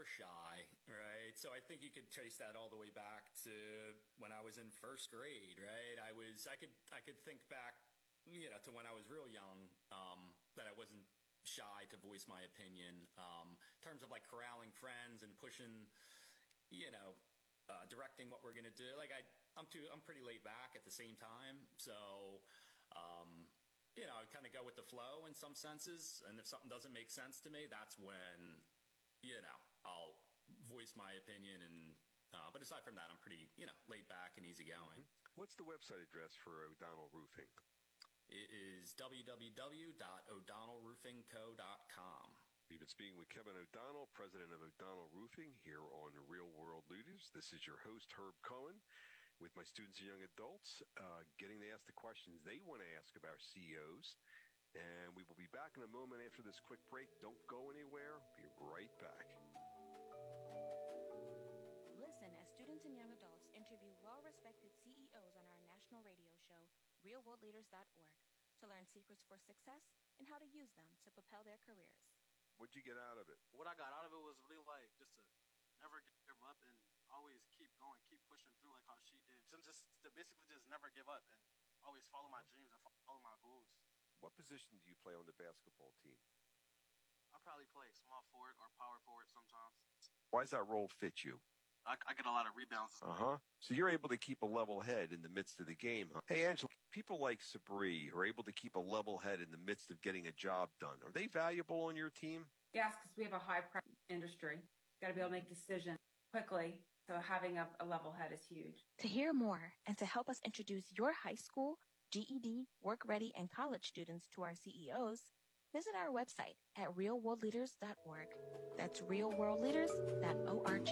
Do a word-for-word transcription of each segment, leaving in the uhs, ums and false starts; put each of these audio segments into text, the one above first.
never shy, right? So I think you could trace that all the way back to when I was in first grade, right? I was, I could, I could think back, you know, to when I was real young, um, that I wasn't shy to voice my opinion, um, in terms of like corralling friends and pushing, you know, uh, directing what we're going to do. Like I, I'm too, I'm pretty laid back at the same time. So, um, you know, I kind of go with the flow in some senses. And if something doesn't make sense to me, that's when, you know, I'll voice my opinion. And, uh, but aside from that, I'm pretty, you know, laid back and easygoing. What's the website address for O'Donnell Roofing? It is w w w dot o'donnell roofing co dot com. We've been speaking with Kevin O'Donnell, president of O'Donnell Roofing, here on Real World Leaders. This is your host, Herb Cohen, with my students and young adults, uh, getting to ask the questions they want to ask of our C E Os. And we will be back in a moment after this quick break. Don't go anywhere. Be right back. Listen as students and young adults interview well-respected C E Os on our national radio show, real world leaders dot org, to learn secrets for success and how to use them to propel their careers. What'd you get out of it? What I got out of it was really like just to never give up and always keep going, keep pushing through like how she did. So just to basically just never give up and always follow my dreams and follow my goals. What position do you play on the basketball team? I probably play small forward or power forward sometimes. Why does that role fit you? I, I get a lot of rebounds. Uh-huh. So you're able to keep a level head in the midst of the game, huh? Hey, Angela, people like Sabri are able to keep a level head in the midst of getting a job done. Are they valuable on your team? Yes, because we have a high-pressure industry. Got to be able to make decisions quickly. So having a, a level head is huge. To hear more and to help us introduce your high school, G E D, work-ready, and college students to our C E Os, visit our website at real world leaders dot org. That's real world leaders dot org.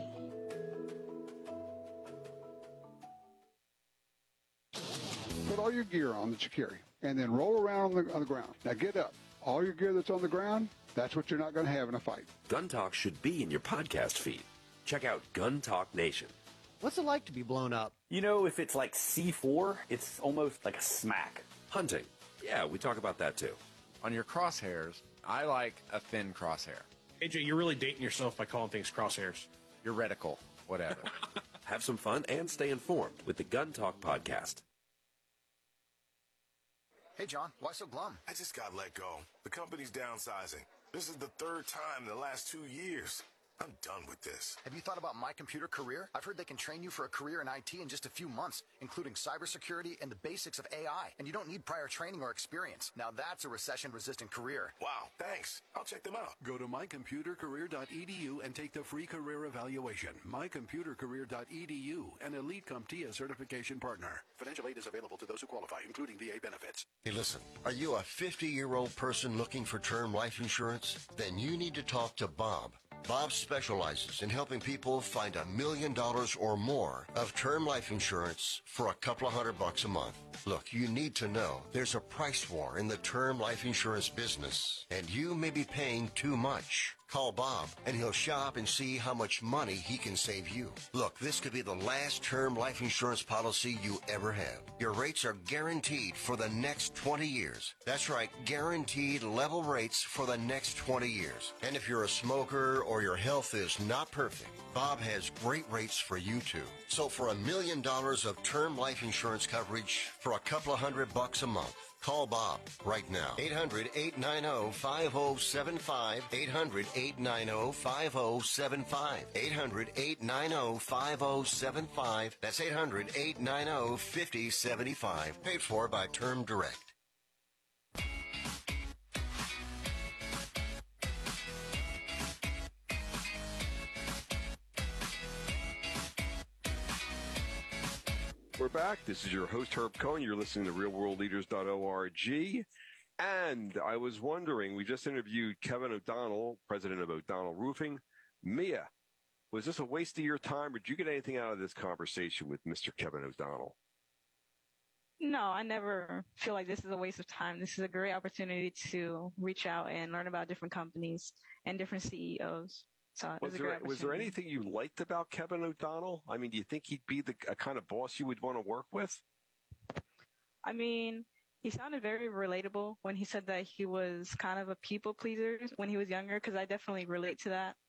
Put all your gear on that you carry, and then roll around on the, on the ground. Now get up. All your gear that's on the ground, that's what you're not going to have in a fight. Gun Talk should be in your podcast feed. Check out Gun Talk Nation. What's it like to be blown up? You know, if it's like C four, it's almost like a smack. Hunting. Yeah, we talk about that too. On your crosshairs, I like a thin crosshair. A J, you're really dating yourself by calling things crosshairs. Your reticle, whatever. Have some fun and stay informed with the Gun Talk podcast. Hey, John, why so glum? I just got let go. The company's downsizing. This is the third time in the last two years. I'm done with this. Have you thought about My Computer Career? I've heard they can train you for a career in I T in just a few months, including cybersecurity and the basics of A I. And you don't need prior training or experience. Now that's a recession-resistant career. Wow, thanks. I'll check them out. Go to my computer career dot e d u and take the free career evaluation. my computer career dot e d u, an Elite CompTIA certification partner. Financial aid is available to those who qualify, including V A benefits. Hey, listen, are you a fifty-year-old person looking for term life insurance? Then you need to talk to Bob. Bob specializes in helping people find a million dollars or more of term life insurance for a couple of hundred bucks a month. Look, you need to know there's a price war in the term life insurance business, and you may be paying too much. Call Bob, and he'll shop and see how much money he can save you. Look, this could be the last term life insurance policy you ever have. Your rates are guaranteed for the next twenty years. That's right, guaranteed level rates for the next twenty years. And if you're a smoker or your health is not perfect, Bob has great rates for you too. So for a million dollars of term life insurance coverage for a couple of hundred bucks a month, call Bob right now. eight hundred, eight nine zero, five zero seven five. eight hundred, eight nine zero, five zero seven five. eight hundred, eight nine zero, five zero seven five. That's eight hundred, eight nine zero, five zero seven five. Paid for by Term Direct. We're back. This is your host, Herb Cohen. You're listening to real world leaders dot org. And I was wondering, we just interviewed Kevin O'Donnell, president of O'Donnell Roofing. Mia, was this a waste of your time, or did you get anything out of this conversation with Mister Kevin O'Donnell? No, I never feel like this is a waste of time. This is a great opportunity to reach out and learn about different companies and different C E Os. So was, there, was there anything you liked about Kevin O'Donnell? I mean, do you think he'd be the a kind of boss you would want to work with? I mean, he sounded very relatable when he said that he was kind of a people pleaser when he was younger, because I definitely relate to that.